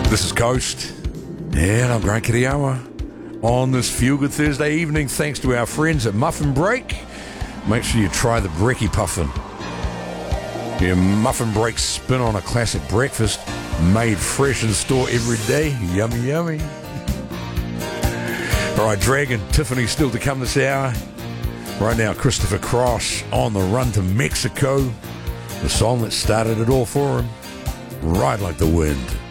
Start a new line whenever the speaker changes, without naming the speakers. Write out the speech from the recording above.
This is Coast, and I'm Grant Kiriawa. On this Feel Good Thursday evening, thanks to our friends at Muffin Break, make sure you try the Brekkie Puffin. Yeah, Muffin Break spin on a classic breakfast, made fresh in store every day. Yummy, yummy. All right, Dragon, Tiffany still to come this hour. Right now, Christopher Cross on the run to Mexico. The song that started it all for him. Ride Like the Wind.